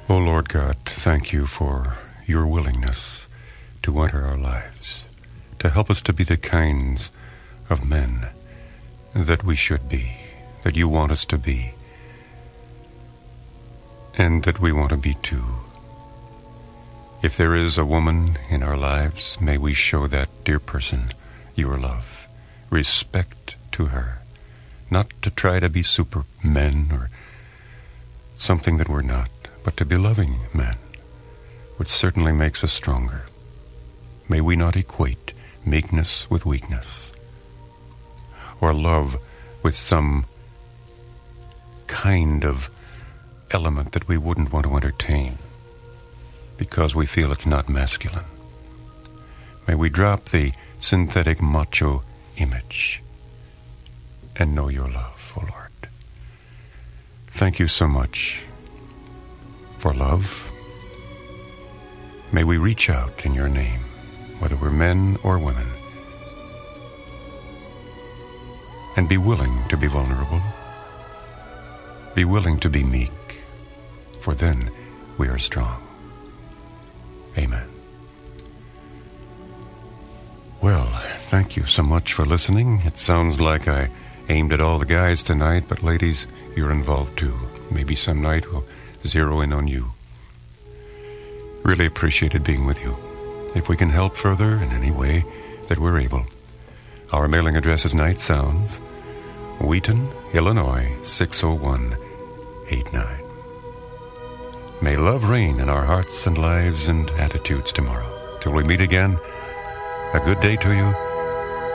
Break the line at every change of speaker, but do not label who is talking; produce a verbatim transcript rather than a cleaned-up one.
O Lord God, thank you for your willingness to enter our lives, to help us to be the kinds of men that we should be, that you want us to be, and that we want to be too. If there is a woman in our lives, may we show that dear person your love, respect to her, not to try to be supermen or something that we're not, but to be loving men, which certainly makes us stronger. May we not equate meekness with weakness, or love with some kind of element that we wouldn't want to entertain because we feel it's not masculine. May we drop the synthetic macho image and know your love, O Lord. Thank you so much for love. May we reach out in your name, whether we're men or women, and be willing to be vulnerable, be willing to be meek, for then we are strong. Amen. Well, thank you so much for listening. It sounds like I aimed at all the guys tonight, but ladies, you're involved too. Maybe some night we'll zero in on you. Really appreciated being with you. If we can help further in any way that we're able, our mailing address is Night Sounds, Wheaton, Illinois, six oh one eight nine. May love reign in our hearts and lives and attitudes tomorrow. Till we meet again, a good day to you.